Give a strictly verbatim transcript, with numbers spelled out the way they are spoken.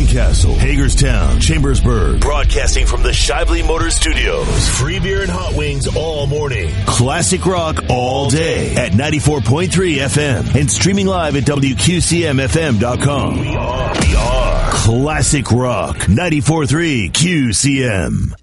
Greencastle, Hagerstown, Chambersburg. Broadcasting from the Shively Motor Studios. Free beer and hot wings all morning. Classic rock all day at ninety-four point three F M. And streaming live at W Q C M F M dot com. We are, we are Classic Rock ninety-four point three Q C M.